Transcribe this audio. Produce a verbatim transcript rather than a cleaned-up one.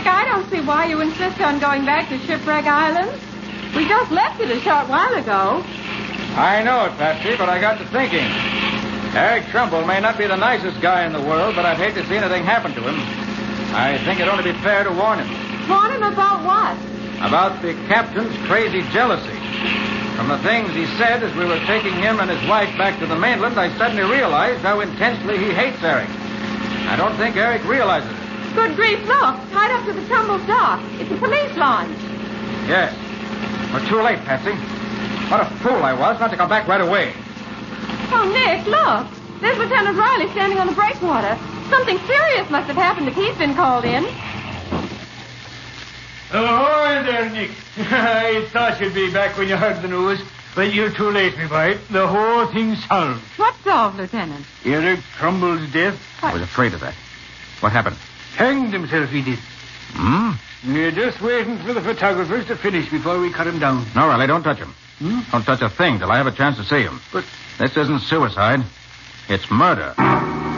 Nick, I don't see why you insist on going back to Shipwreck Island. We just left it a short while ago. I know it, Patsy, but I got to thinking. Eric Trumbull may not be the nicest guy in the world, but I'd hate to see anything happen to him. I think it'd only be fair to warn him. Warn him about what? About the captain's crazy jealousy. From the things he said as we were taking him and his wife back to the mainland, I suddenly realized how intensely he hates Eric. I don't think Eric realizes it. Good grief, look. Tied up to the Trumbull's dock. It's a police launch. Yes. We're too late, Patsy. What a fool I was not to come back right away. Oh, Nick, look. There's Lieutenant Riley standing on the breakwater. Something serious must have happened if he's been called in. Ahoy there, Nick. I thought you'd be back when you heard the news, but you're too late, me boy. The whole thing's solved. What's solved, Lieutenant? Eric Trumbull's death. I was afraid of that. What happened? Hanged himself, he did. Hmm? We're just waiting for the photographers to finish before we cut him down. No, Riley, don't touch him. Hmm? Don't touch a thing till I have a chance to see him. But... This isn't suicide. It's murder.